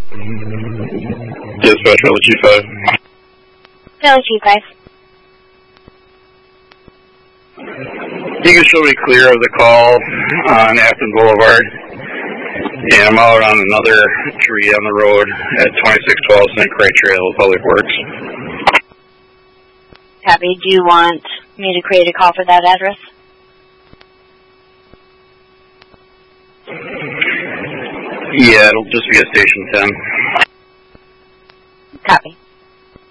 Dispatch, Valley G5. Valley G5. You can show me clear of the call on Afton Boulevard. And I'm out on another tree on the road at 2612 St. Croix Trail, Public Works. Copy. Do you want me to create a call for that address? Yeah, it'll just be a Station 10. Copy.